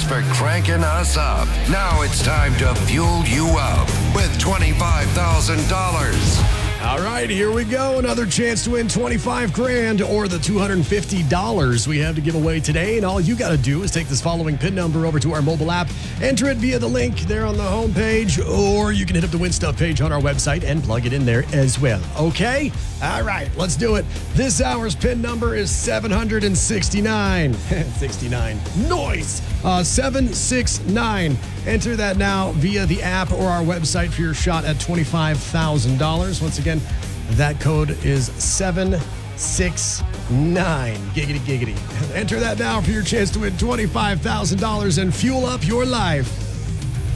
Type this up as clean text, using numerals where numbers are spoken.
for cranking us up. Now it's time to fuel you up with $25,000. All right, here we go. Another chance to win 25 grand or the $250 we have to give away today. And all you got to do is take this following PIN number over to our mobile app, enter it via the link there on the homepage, or you can hit up the Win Stuff page on our website and plug it in there as well. Okay? All right, let's do it. This hour's PIN number is 769. 69. Noise! 769. Enter that now via the app or our website for your shot at $25,000. Once again, that code is 769. Giggity, giggity. Enter that now for your chance to win $25,000 and fuel up your life.